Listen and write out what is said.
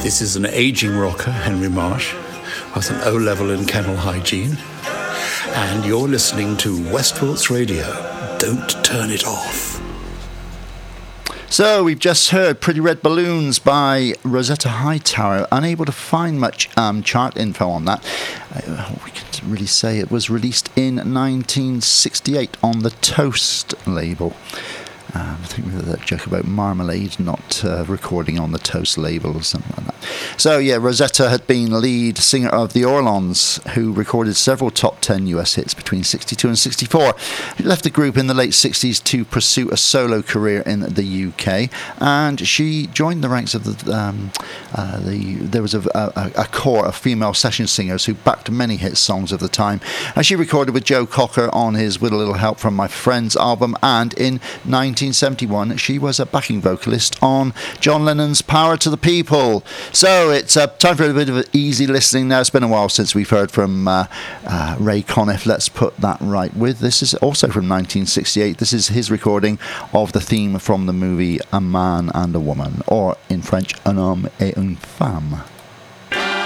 This is an aging rocker, Henry Marsh, with an O-level in kennel hygiene. And you're listening to Westport's Radio. Don't turn it off. So we've just heard Pretty Red Balloons by Rosetta Hightower. Unable to find much chart info on that. We can really say it was released in 1968 on the Toast label. I think we had that joke about Marmalade not recording on the Toast label or something like that. So yeah, Rosetta had been lead singer of the Orlons, who recorded several top 10 US hits between 62 and 64. She left the group in the late 60s to pursue a solo career in the UK, and she joined the ranks of there was a core of female session singers who backed many hit songs of the time. And she recorded with Joe Cocker on his With a Little Help from My Friends album, and in 1971 she was a backing vocalist on John Lennon's Power to the People. So it's time for a bit of easy listening now. It's been a while since we've heard from Ray Conniff. Let's put that right with. This is also from 1968. This is his recording of the theme from the movie A Man and a Woman, or in French, Un homme et une femme.